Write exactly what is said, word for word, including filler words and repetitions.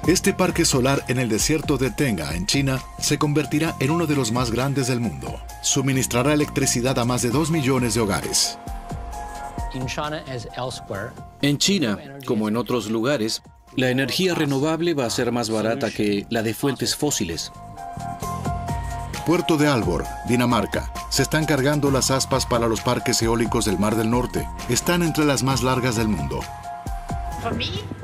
Este parque solar en el desierto de Tenga, en China, se convertirá en uno de los más grandes del mundo. Suministrará electricidad a más de dos millones de hogares. En China, como en otros lugares, la energía renovable va a ser más barata que la de fuentes fósiles. Puerto de Aalborg, Dinamarca. Se están cargando las aspas para los parques eólicos del Mar del Norte. Están entre las más largas del mundo.